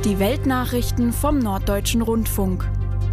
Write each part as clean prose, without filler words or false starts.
Die Weltnachrichten vom Norddeutschen Rundfunk.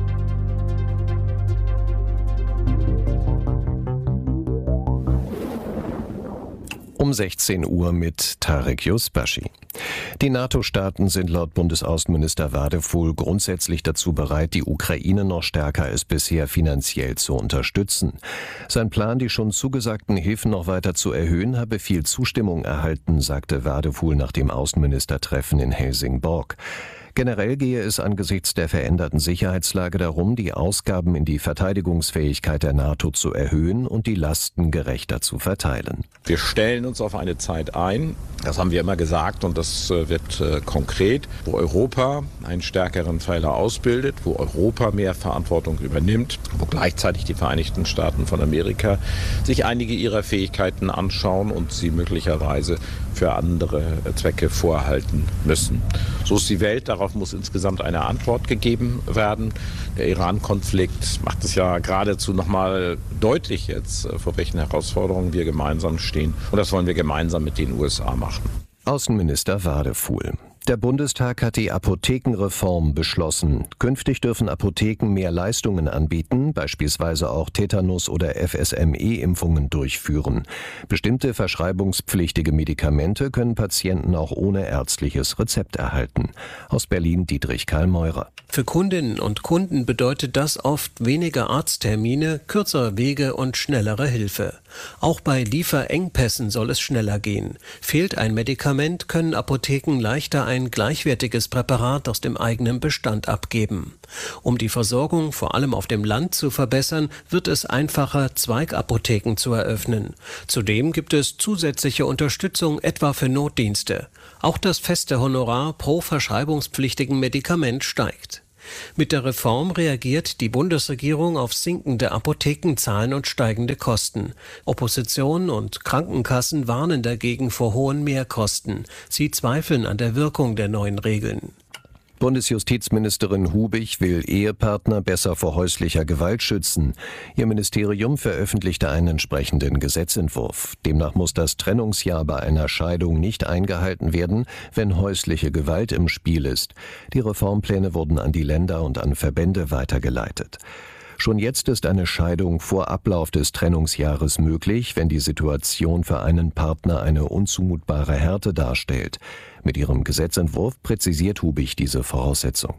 Um 16 Uhr mit Tarek Yusbashi. Die NATO-Staaten sind laut Bundesaußenminister Wadefuhl grundsätzlich dazu bereit, die Ukraine noch stärker als bisher finanziell zu unterstützen. Sein Plan, die schon zugesagten Hilfen noch weiter zu erhöhen, habe viel Zustimmung erhalten, sagte Wadefuhl nach dem Außenministertreffen in Helsingborg. Generell gehe es angesichts der veränderten Sicherheitslage darum, die Ausgaben in die Verteidigungsfähigkeit der NATO zu erhöhen und die Lasten gerechter zu verteilen. Wir stellen uns auf eine Zeit ein, das haben wir immer gesagt und das wird konkret, wo Europa einen stärkeren Pfeiler ausbildet, wo Europa mehr Verantwortung übernimmt, wo gleichzeitig die Vereinigten Staaten von Amerika sich einige ihrer Fähigkeiten anschauen und sie möglicherweise für andere Zwecke vorhalten müssen. So ist die Welt, darauf muss insgesamt eine Antwort gegeben werden. Der Iran-Konflikt macht es ja geradezu nochmal deutlich jetzt, vor welchen Herausforderungen wir gemeinsam stehen. Und das wollen wir gemeinsam mit den USA machen. Außenminister Wadefuhl. Der Bundestag hat die Apothekenreform beschlossen. Künftig dürfen Apotheken mehr Leistungen anbieten, beispielsweise auch Tetanus- oder FSME-Impfungen durchführen. Bestimmte verschreibungspflichtige Medikamente können Patienten auch ohne ärztliches Rezept erhalten. Aus Berlin Dietrich Karl Meurer. Für Kundinnen und Kunden bedeutet das oft weniger Arzttermine, kürzere Wege und schnellere Hilfe. Auch bei Lieferengpässen soll es schneller gehen. Fehlt ein Medikament, können Apotheken leichter ein gleichwertiges Präparat aus dem eigenen Bestand abgeben. Um die Versorgung vor allem auf dem Land zu verbessern, wird es einfacher, Zweigapotheken zu eröffnen. Zudem gibt es zusätzliche Unterstützung etwa für Notdienste. Auch das feste Honorar pro verschreibungspflichtigen Medikament steigt. Mit der Reform reagiert die Bundesregierung auf sinkende Apothekenzahlen und steigende Kosten. Opposition und Krankenkassen warnen dagegen vor hohen Mehrkosten. Sie zweifeln an der Wirkung der neuen Regeln. Bundesjustizministerin Hubig will Ehepartner besser vor häuslicher Gewalt schützen. Ihr Ministerium veröffentlichte einen entsprechenden Gesetzentwurf. Demnach muss das Trennungsjahr bei einer Scheidung nicht eingehalten werden, wenn häusliche Gewalt im Spiel ist. Die Reformpläne wurden an die Länder und an Verbände weitergeleitet. Schon jetzt ist eine Scheidung vor Ablauf des Trennungsjahres möglich, wenn die Situation für einen Partner eine unzumutbare Härte darstellt. Mit ihrem Gesetzentwurf präzisiert Hubig diese Voraussetzung.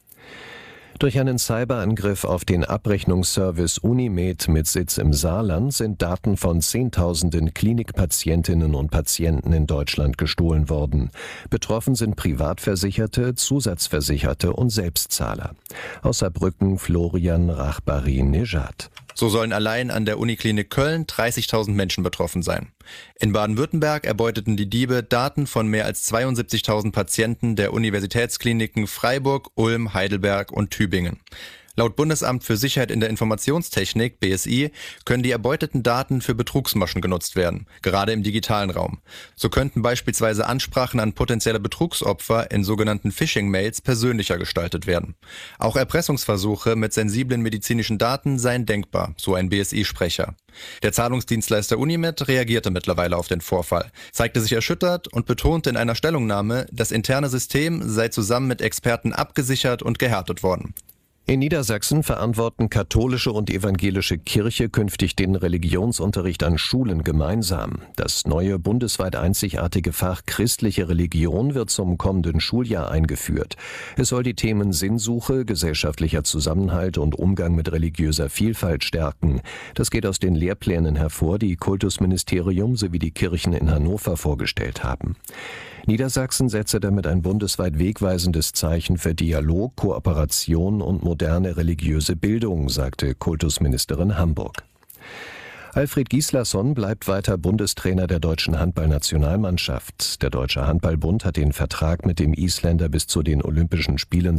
Durch einen Cyberangriff auf den Abrechnungsservice Unimed mit Sitz im Saarland sind Daten von Zehntausenden Klinikpatientinnen und Patienten in Deutschland gestohlen worden. Betroffen sind Privatversicherte, Zusatzversicherte und Selbstzahler. Aus Saarbrücken Florian Rachbari-Nejad. So sollen allein an der Uniklinik Köln 30.000 Menschen betroffen sein. In Baden-Württemberg erbeuteten die Diebe Daten von mehr als 72.000 Patienten der Universitätskliniken Freiburg, Ulm, Heidelberg und Tübingen. Laut Bundesamt für Sicherheit in der Informationstechnik, BSI, können die erbeuteten Daten für Betrugsmaschen genutzt werden, gerade im digitalen Raum. So könnten beispielsweise Ansprachen an potenzielle Betrugsopfer in sogenannten Phishing-Mails persönlicher gestaltet werden. Auch Erpressungsversuche mit sensiblen medizinischen Daten seien denkbar, so ein BSI-Sprecher. Der Zahlungsdienstleister Unimed reagierte mittlerweile auf den Vorfall, zeigte sich erschüttert und betonte in einer Stellungnahme, das interne System sei zusammen mit Experten abgesichert und gehärtet worden. In Niedersachsen verantworten katholische und evangelische Kirche künftig den Religionsunterricht an Schulen gemeinsam. Das neue bundesweit einzigartige Fach Christliche Religion wird zum kommenden Schuljahr eingeführt. Es soll die Themen Sinnsuche, gesellschaftlicher Zusammenhalt und Umgang mit religiöser Vielfalt stärken. Das geht aus den Lehrplänen hervor, die Kultusministerium sowie die Kirchen in Hannover vorgestellt haben. Niedersachsen setze damit ein bundesweit wegweisendes Zeichen für Dialog, Kooperation und moderne religiöse Bildung, sagte Kultusministerin Hamburg. Alfred Gislason bleibt weiter Bundestrainer der deutschen Handballnationalmannschaft. Der Deutsche Handballbund hat den Vertrag mit dem Isländer bis zu den Olympischen Spielen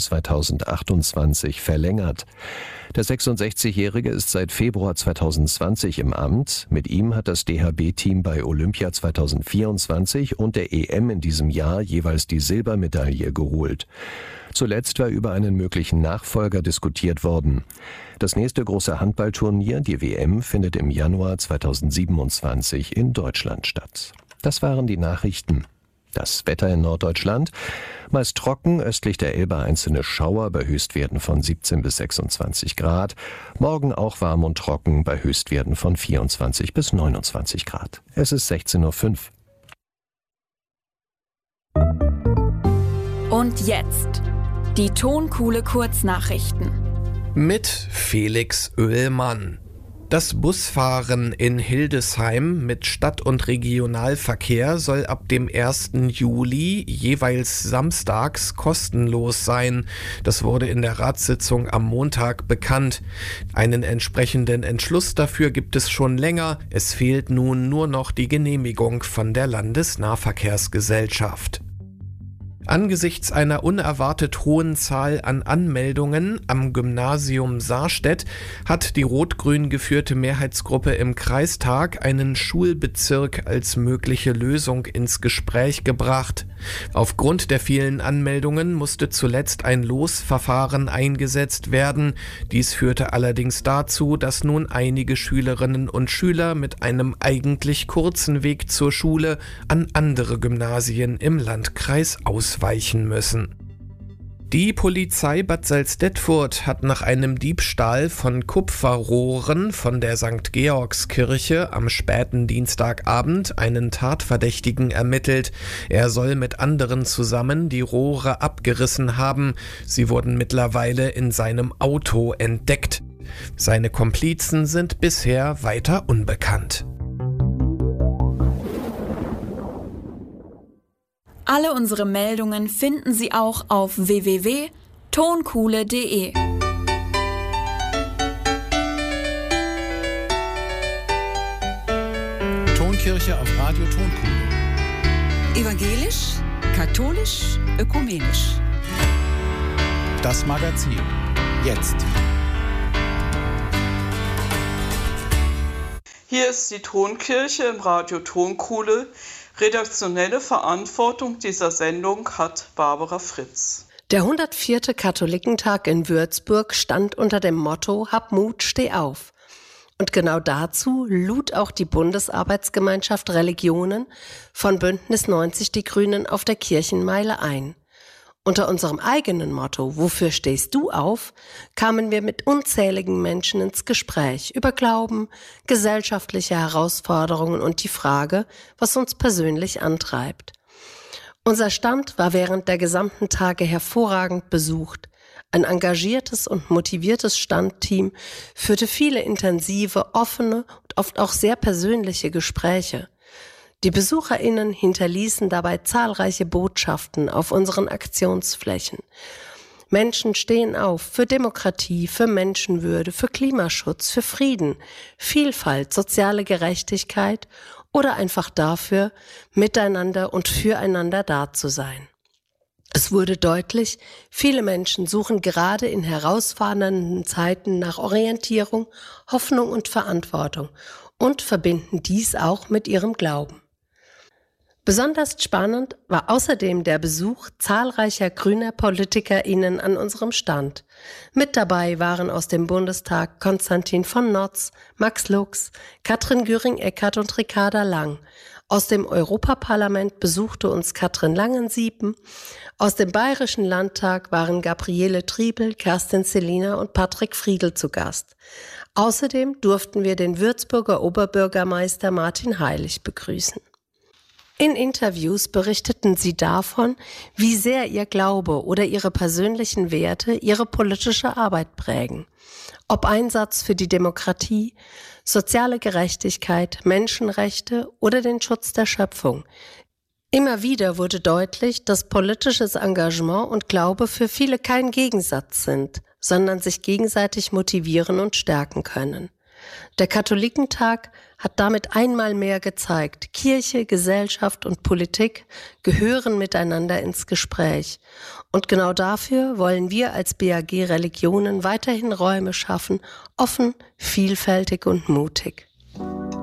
2028 verlängert. Der 66-Jährige ist seit Februar 2020 im Amt. Mit ihm hat das DHB-Team bei Olympia 2024 und der EM in diesem Jahr jeweils die Silbermedaille geholt. Zuletzt war über einen möglichen Nachfolger diskutiert worden. Das nächste große Handballturnier, die WM, findet im Januar 2027 in Deutschland statt. Das waren die Nachrichten. Das Wetter in Norddeutschland: meist trocken, östlich der Elbe einzelne Schauer bei Höchstwerten von 17 bis 26 Grad. Morgen auch warm und trocken bei Höchstwerten von 24 bis 29 Grad. Es ist 16:05 Uhr. Und jetzt die Tonkuhle Kurznachrichten. Mit Felix Oehlmann. Das Busfahren in Hildesheim mit Stadt- und Regionalverkehr soll ab dem 1. Juli jeweils samstags kostenlos sein. Das wurde in der Ratssitzung am Montag bekannt. Einen entsprechenden Entschluss dafür gibt es schon länger. Es fehlt nun nur noch die Genehmigung von der Landesnahverkehrsgesellschaft. Angesichts einer unerwartet hohen Zahl an Anmeldungen am Gymnasium Saarstedt hat die rot-grün geführte Mehrheitsgruppe im Kreistag einen Schulbezirk als mögliche Lösung ins Gespräch gebracht. Aufgrund der vielen Anmeldungen musste zuletzt ein Losverfahren eingesetzt werden. Dies führte allerdings dazu, dass nun einige Schülerinnen und Schüler mit einem eigentlich kurzen Weg zur Schule an andere Gymnasien im Landkreis ausweichen müssen. Die Polizei Bad Salzdetfurt hat nach einem Diebstahl von Kupferrohren von der St. Georgskirche am späten Dienstagabend einen Tatverdächtigen ermittelt. Er soll mit anderen zusammen die Rohre abgerissen haben. Sie wurden mittlerweile in seinem Auto entdeckt. Seine Komplizen sind bisher weiter unbekannt. Alle unsere Meldungen finden Sie auch auf www.tonkuhle.de. Tonkirche auf Radio Tonkuhle. Evangelisch, katholisch, ökumenisch. Das Magazin. Jetzt. Hier ist die Tonkirche im Radio Tonkuhle. Redaktionelle Verantwortung dieser Sendung hat Barbara Fritz. Der 104. Katholikentag in Würzburg stand unter dem Motto Hab Mut, steh auf. Und genau dazu lud auch die Bundesarbeitsgemeinschaft Religionen von Bündnis 90 Die Grünen auf der Kirchenmeile ein. Unter unserem eigenen Motto Wofür stehst du auf? Kamen wir mit unzähligen Menschen ins Gespräch über Glauben, gesellschaftliche Herausforderungen und die Frage, was uns persönlich antreibt. Unser Stand war während der gesamten Tage hervorragend besucht. Ein engagiertes und motiviertes Standteam führte viele intensive, offene und oft auch sehr persönliche Gespräche. Die BesucherInnen hinterließen dabei zahlreiche Botschaften auf unseren Aktionsflächen. Menschen stehen auf für Demokratie, für Menschenwürde, für Klimaschutz, für Frieden, Vielfalt, soziale Gerechtigkeit oder einfach dafür, miteinander und füreinander da zu sein. Es wurde deutlich, viele Menschen suchen gerade in herausfordernden Zeiten nach Orientierung, Hoffnung und Verantwortung und verbinden dies auch mit ihrem Glauben. Besonders spannend war außerdem der Besuch zahlreicher grüner PolitikerInnen an unserem Stand. Mit dabei waren aus dem Bundestag Konstantin von Notz, Max Lux, Katrin Göring-Eckardt und Ricarda Lang. Aus dem Europaparlament besuchte uns Katrin Langensiepen. Aus dem Bayerischen Landtag waren Gabriele Triebel, Kerstin Selina und Patrick Friedl zu Gast. Außerdem durften wir den Würzburger Oberbürgermeister Martin Heilig begrüßen. In Interviews berichteten sie davon, wie sehr ihr Glaube oder ihre persönlichen Werte ihre politische Arbeit prägen. Ob Einsatz für die Demokratie, soziale Gerechtigkeit, Menschenrechte oder den Schutz der Schöpfung. Immer wieder wurde deutlich, dass politisches Engagement und Glaube für viele kein Gegensatz sind, sondern sich gegenseitig motivieren und stärken können. Der Katholikentag hat damit einmal mehr gezeigt, Kirche, Gesellschaft und Politik gehören miteinander ins Gespräch. Und genau dafür wollen wir als BAG Religionen weiterhin Räume schaffen, offen, vielfältig und mutig.